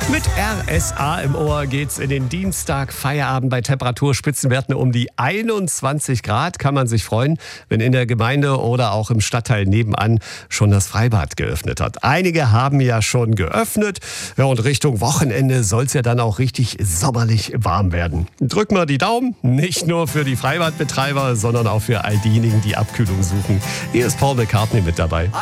Mit RSA im Ohr geht's in den Dienstag Feierabend bei Temperaturspitzenwerten um die 21 Grad. Kann man sich freuen, wenn in der Gemeinde oder auch im Stadtteil nebenan schon das Freibad geöffnet hat. Einige haben ja schon geöffnet. Ja, und Richtung Wochenende soll's ja dann auch richtig sommerlich warm werden. Drück mal die Daumen, nicht nur für die Freibadbetreiber, sondern auch für all diejenigen, die Abkühlung suchen. Hier ist Paul McCartney mit dabei.